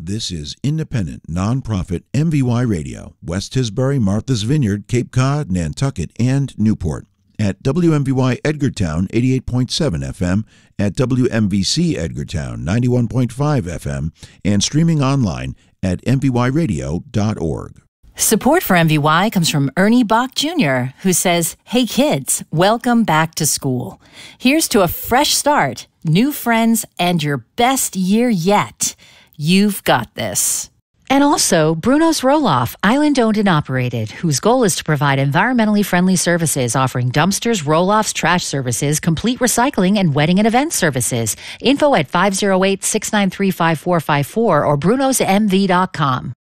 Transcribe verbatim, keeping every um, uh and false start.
This is independent, nonprofit M V Y Radio, West Tisbury, Martha's Vineyard, Cape Cod, Nantucket, and Newport. At W M V Y Edgartown, eighty-eight point seven F M, at W M V C Edgartown, ninety-one point five F M, and streaming online at m v y radio dot org. Support for M V Y comes from Ernie Bach Junior, who says, "Hey kids, welcome back to school. Here's to a fresh start, new friends, and your best year yet. You've got this." And also, Bruno's Roll-Off, island-owned and operated, whose goal is to provide environmentally friendly services, offering dumpsters, roll-offs, trash services, complete recycling, and wedding and event services. Info at five oh eight, six nine three, five four five four or brunos m v dot com.